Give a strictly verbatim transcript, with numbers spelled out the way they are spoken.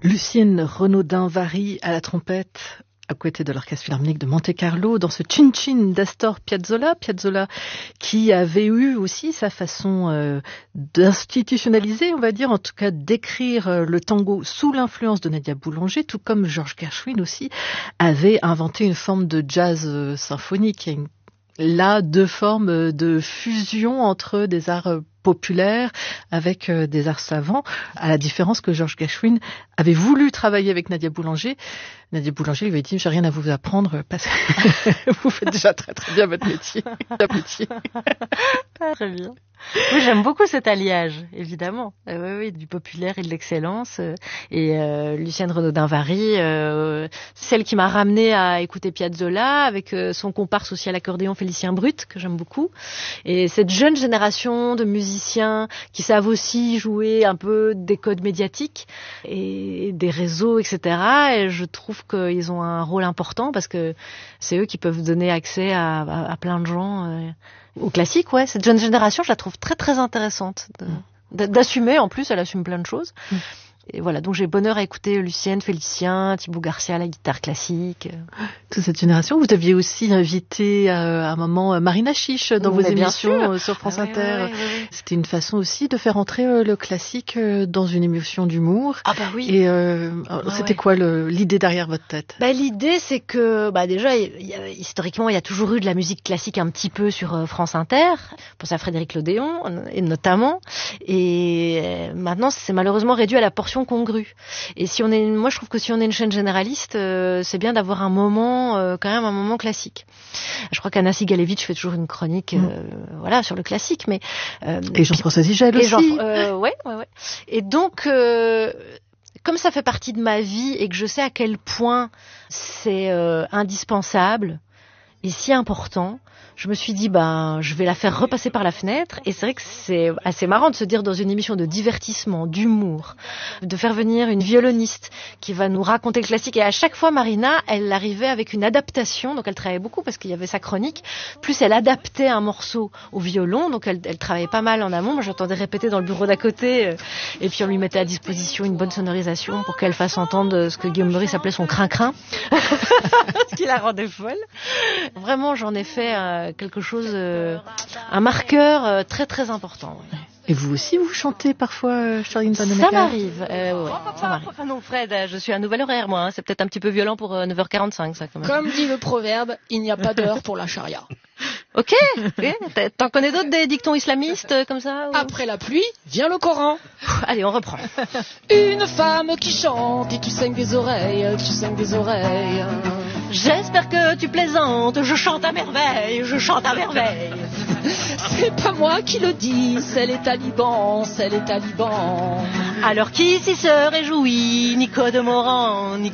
Lucienne Renaudin-Vary à la trompette, à côté de l'Orchestre Philharmonique de Monte-Carlo, dans ce Chin Chin d'Astor Piazzolla. Piazzolla qui avait eu aussi sa façon euh, d'institutionnaliser, on va dire, en tout cas d'écrire euh, le tango sous l'influence de Nadia Boulanger, tout comme Georges Gershwin aussi avait inventé une forme de jazz euh, symphonique. Il y a une, là deux formes de fusion entre des arts euh, populaires avec euh, des arts savants, à la différence que Georges Gershwin avait voulu travailler avec Nadia Boulanger. Nadia Boulanger lui avait dit « J'ai rien à vous apprendre parce que vous faites déjà très très bien votre métier. » Très bien. Oui, j'aime beaucoup cet alliage, évidemment. Euh, oui, oui, du populaire et de l'excellence. Et euh, Lucienne Renaudin-Vary, euh, celle qui m'a ramenée à écouter Piazzolla, avec euh, son comparse aussi à l'accordéon Félicien Brut, que j'aime beaucoup. Et cette jeune génération de musiciens qui savent aussi jouer un peu des codes médiatiques et des réseaux, et cetera. Et je trouve qu'ils ont un rôle important parce que c'est eux qui peuvent donner accès à, à, à plein de gens. Euh, Au classique, ouais. Cette jeune génération, je la trouve très très intéressante. De, d'assumer, en plus, elle assume plein de choses. Mm. Et voilà, donc j'ai bonheur à écouter Lucienne, Félicien, Thibaut Garcia, la guitare classique. Toute cette génération. Vous aviez aussi invité euh, à un moment Marina Chiche dans Mais vos bien émissions sûr. euh, sur France ah, ouais, Inter. Ouais, ouais, ouais. C'était une façon aussi de faire entrer euh, le classique euh, dans une émission d'humour. Ah bah oui. Et euh, ah, c'était ouais. quoi le, l'idée derrière votre tête? Bah, l'idée, c'est que bah, déjà, il y a, historiquement, il y a toujours eu de la musique classique un petit peu sur euh, France Inter. Je pense à Frédéric Lodéon, et notamment. Et euh, maintenant, c'est malheureusement réduit à la portion congrue. Et si on est, moi je trouve que si on est une chaîne généraliste, euh, c'est bien d'avoir un moment, euh, quand même un moment classique. Je crois qu'Anna Sigalevitch fait toujours une chronique, euh, mmh. voilà, sur le classique, mais euh, et Jean-François Zigel aussi. Jean, euh, ouais, ouais, ouais. Et donc, euh, comme ça fait partie de ma vie et que je sais à quel point c'est euh, indispensable et si important, je me suis dit, ben, je vais la faire repasser par la fenêtre. Et c'est vrai que c'est assez marrant de se dire dans une émission de divertissement, d'humour, de faire venir une violoniste qui va nous raconter le classique. Et à chaque fois, Marina, elle arrivait avec une adaptation. Donc elle travaillait beaucoup parce qu'il y avait sa chronique. Plus elle adaptait un morceau au violon. Donc elle, elle travaillait pas mal en amont. Moi, j'entendais répéter dans le bureau d'à côté. Et puis on lui mettait à disposition une bonne sonorisation pour qu'elle fasse entendre ce que Guillaume Meurice appelait son crin-crin. Ce qui la rendait folle. Vraiment, j'en ai fait euh, quelque chose, euh, un marqueur euh, très très important. Ouais. Et vous aussi, vous chantez parfois, euh, Charline Vanhoenacker? Ça m'arrive, euh, ouais, ça m'arrive. Ah non, Fred, je suis un nouvel horaire, moi. Hein. C'est peut-être un petit peu violent pour euh, neuf heures quarante-cinq, ça, quand même. Comme dit le proverbe, il n'y a pas d'heure pour la charia. Ok, okay. T'en connais d'autres des dictons islamistes euh, comme ça ou... Après la pluie, vient le Coran. Allez, on reprend. Une femme qui chante et tu saignes des oreilles, tu saignes des oreilles. J'espère que tu plaisantes, je chante à merveille, je chante à merveille. C'est pas moi qui le dis, c'est les talibans, c'est les talibans. Alors qui ici se réjouit, Nico de Moran, Nico